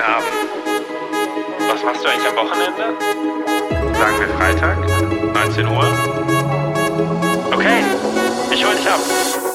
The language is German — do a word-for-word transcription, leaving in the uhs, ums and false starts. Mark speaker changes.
Speaker 1: haben. Was machst du eigentlich am Wochenende? Sagen wir Freitag, neunzehn Uhr? Okay, ich hol dich ab.